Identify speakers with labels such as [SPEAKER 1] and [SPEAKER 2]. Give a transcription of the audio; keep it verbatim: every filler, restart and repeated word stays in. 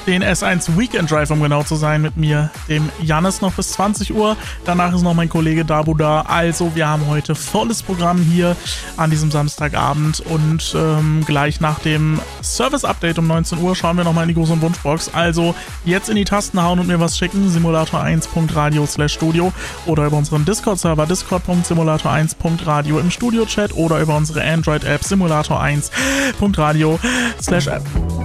[SPEAKER 1] den S eins Weekend Drive, um genau zu sein, mit mir, dem Jannis, noch bis zwanzig Uhr. Danach ist noch mein Kollege Dabu da. Also wir haben heute volles Programm hier an diesem Samstagabend und ähm, gleich nach dem Service-Update um neunzehn Uhr schauen wir nochmal in die große Wunschbox. Also jetzt in die Tasten hauen und mir was schicken, simulator eins punkt radio slash studio oder über unseren Discord-Server discord punkt simulator eins punkt radio im Studio-Chat oder über unsere Android-App simulator eins punkt radio slash app.